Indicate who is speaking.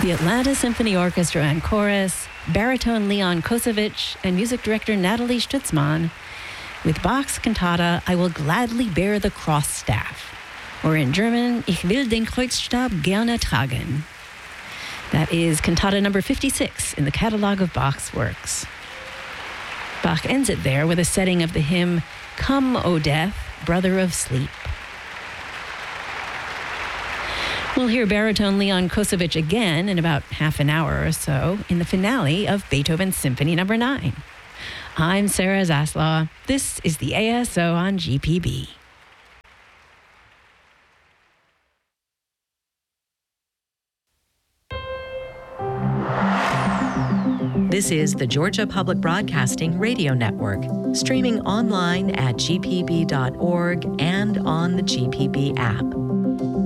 Speaker 1: the Atlanta Symphony Orchestra and Chorus, baritone Leon Kosevich, and music director Natalie Stutzman, with Bach's cantata I Will Gladly Bear the Cross Staff, or in German, Ich will den Kreuzstab gerne tragen. That is cantata number 56 in the catalog of Bach's works. Bach ends it there with a setting of the hymn, Come, O Death, Brother of Sleep. We'll hear baritone Leon Kosevich again in about half an hour or so in the finale of Beethoven's Symphony No. 9. I'm Sarah Zaslaw. This is the ASO on GPB.
Speaker 2: This is the Georgia Public Broadcasting Radio Network, streaming online at gpb.org and on the GPB app.